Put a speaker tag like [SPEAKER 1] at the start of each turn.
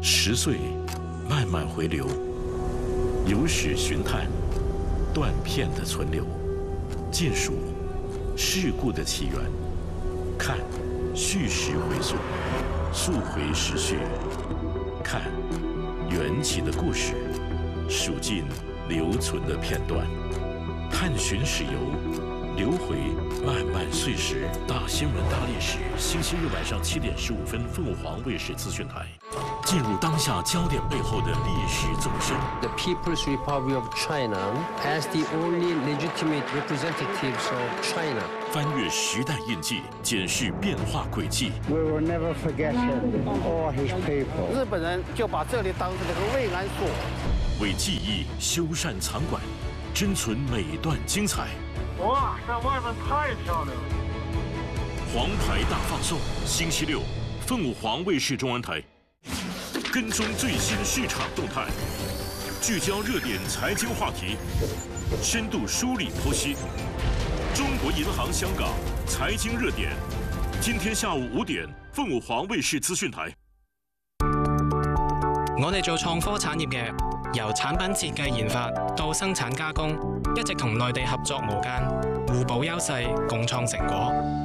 [SPEAKER 1] 10岁慢慢回流，有史寻探，断片的存留，尽数事故的起源，看叙事回溯，溯回时序，看缘起的故事，数尽留存的片段，探寻史游，留回漫漫岁时。大新闻大历史，星期日晚上7点15分，凤凰卫视资讯台。进入当下焦点背后的历史纵深。
[SPEAKER 2] The People's Republic of China as the only legitimate representatives of China.
[SPEAKER 1] 翻越时代印记，检视变化轨迹。
[SPEAKER 3] We will never forget him or his people.
[SPEAKER 4] 日本人就把这里当成了个慰安所，
[SPEAKER 1] 为记忆修缮藏馆，珍存每段精彩。
[SPEAKER 5] 哇，在外面太漂亮了！
[SPEAKER 1] 黄牌大放送，星期六，凤凰卫视中文台。跟踪最新市场动态，聚焦热点财经话题，深度梳理剖析。中国银行香港财经热點，今天下午5點，鳳凰衛視資訊台。
[SPEAKER 6] 我哋做創科產業嘅，由產品設計研發到生產加工，一直同內地合作無間，互補優勢，共創成果。